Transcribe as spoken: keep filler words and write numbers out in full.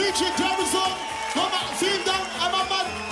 D J Terrorzone. Nochmal vielen Dank, einmal Mann.